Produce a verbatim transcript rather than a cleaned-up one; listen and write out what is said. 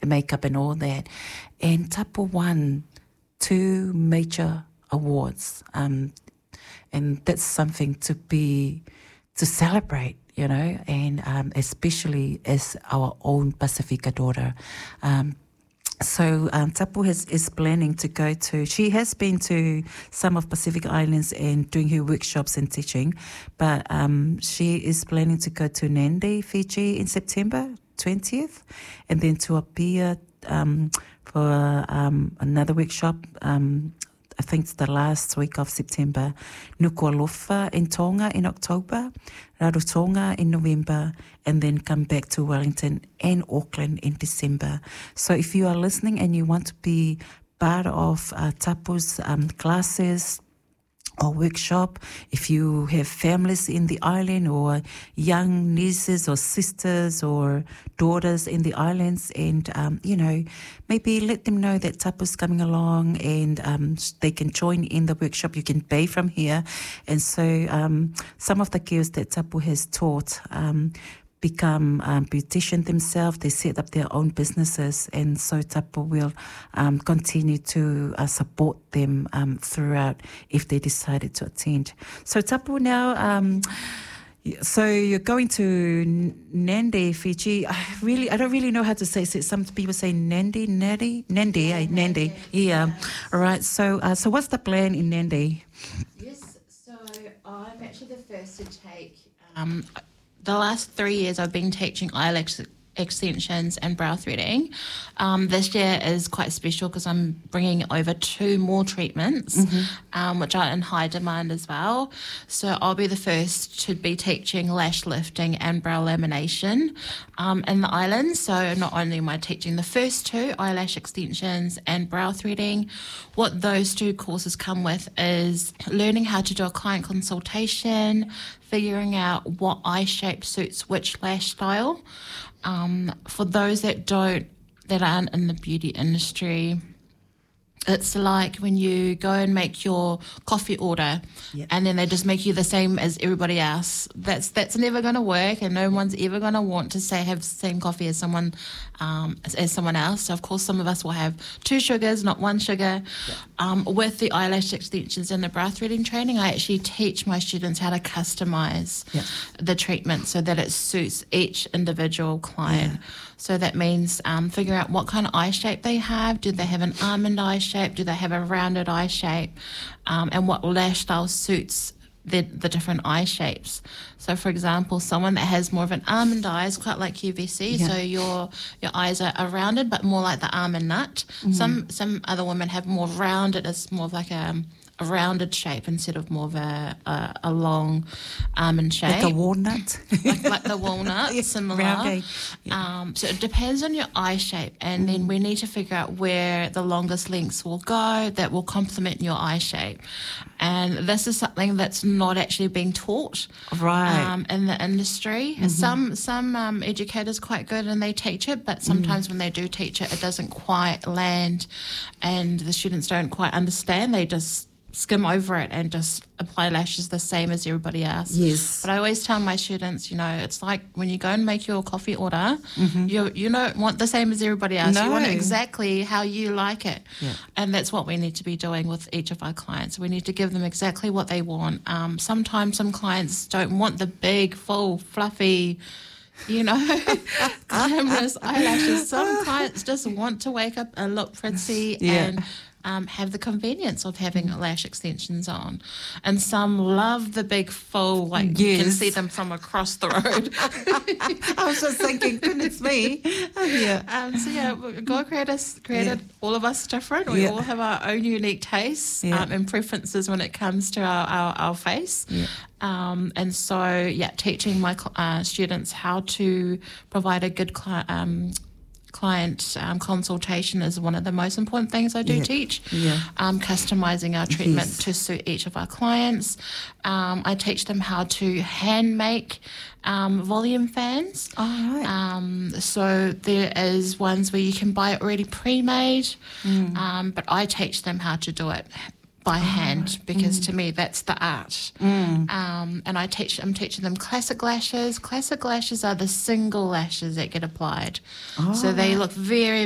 makeup and all that. And Tapu won two major awards. Um, and that's something to be, to celebrate, you know, and um, especially as our own Pacifica daughter. Um, So um, Tapu has, is planning to go to, she has been to some of Pacific Islands and doing her workshops and teaching, but um, she is planning to go to Nandi, Fiji in September twentieth, and then to Apia um, for um, another workshop, um, I think it's the last week of September, Nuku'alofa in Tonga in October, Rarotonga in November, and then come back to Wellington and Auckland in December. So if you are listening and you want to be part of uh, Tapu's um, classes or workshop, if you have families in the island or young nieces or sisters or daughters in the islands, and, um, you know, maybe let them know that Tapu's coming along and um, they can join in the workshop. You can pay from here. And so um, some of the girls that Tapu has taught um, become um, beauticians themselves. They set up their own businesses, and so Tapu will um, continue to uh, support them um, throughout if they decided to attend. So Tapu now, um, so you're going to Nandi, Fiji. I really, I don't really know how to say it. Some people say Nandi, Nandi, Nandi, eh? Nandi. Yeah. All right. So, uh, so what's the plan in Nandi? Yes. So I'm actually the first to take. Um, The last three years I've been teaching eyelash extensions and brow threading. Um, this year is quite special because I'm bringing over two more treatments, mm-hmm. um, which are in high demand as well. So I'll be the first to be teaching lash lifting and brow lamination um, in the islands. So not only am I teaching the first two, eyelash extensions and brow threading, what those two courses come with is learning how to do a client consultation, figuring out what eye shape suits which lash style. Um, for those that don't, that aren't in the beauty industry, it's like when you go and make your coffee order, yep. and then they just make you the same as everybody else. That's that's never going to work, and no one's ever going to want to say have the same coffee as someone um, as, as someone else. So of course, some of us will have two sugars, not one sugar. Yep. Um, with the eyelash extensions and the brow threading training, I actually teach my students how to customize yep. the treatment so that it suits each individual client. Yeah. So that means um, figuring out what kind of eye shape they have. Do they have an almond eye shape? Do they have a rounded eye shape? Um, and what lash style suits the, the different eye shapes. So, for example, someone that has more of an almond eye is quite like Q V C. Yeah. So your your eyes are, are rounded, but more like the almond nut. Mm-hmm. Some some other women have more rounded. It's more of like a a rounded shape instead of more of a, a, a long almond shape. Like a walnut? like, like the walnut, yeah, similar. Yeah. Um, so it depends on your eye shape, and mm. then we need to figure out where the longest lengths will go that will complement your eye shape. And this is something that's not actually being taught right. um, in the industry. Mm-hmm. Some some um, educators are quite good and they teach it, but sometimes mm. when they do teach it, it doesn't quite land and the students don't quite understand. They just skim over it and just apply lashes the same as everybody else. Yes. But I always tell my students, you know, it's like when you go and make your coffee order, mm-hmm. you you don't want the same as everybody else. No. You want it exactly how you like it. Yeah. And that's what we need to be doing with each of our clients. We need to give them exactly what they want. Um, sometimes some clients don't want the big, full, fluffy, you know, glamorous eyelashes. Some clients just want to wake up and look pretty yeah. and Um, have the convenience of having lash extensions on. And some love the big full, like yes. you can see them from across the road. I was just thinking, goodness me. Oh, yeah. Um, so yeah, God created, us, created yeah. all of us different. We yeah. all have our own unique tastes yeah. um, and preferences when it comes to our, our, our face. Yeah. Um, and so, yeah, teaching my uh, students how to provide a good cli- um client um, consultation is one of the most important things I do yeah. teach. Yeah. Um, customizing our treatment yes. to suit each of our clients. Um, I teach them how to hand make um, volume fans. Oh, right. Um, so there is ones where you can buy it already pre-made, mm. um, but I teach them how to do it by hand, because mm. to me that's the art. Mm. Um, and I teach, I'm teaching them classic lashes. Classic lashes are the single lashes that get applied. Oh. So they look very,